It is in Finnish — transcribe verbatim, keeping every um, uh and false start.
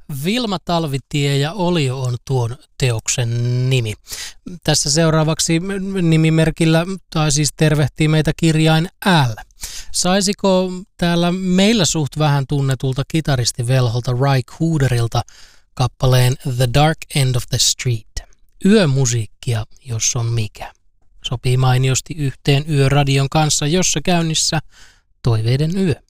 Vilma Talvitie ja Olio on tuon teoksen nimi. Tässä seuraavaksi nimimerkillä, tai siis tervehtii meitä kirjain L. Saisiko täällä meillä suht vähän tunnetulta kitaristivelholta Ry Cooderilta kappaleen The Dark End of the Street? Yömusiikkia, jos on mikä. Sopii mainiosti yhteen Yöradion kanssa, jossa käynnissä Toiveiden yö.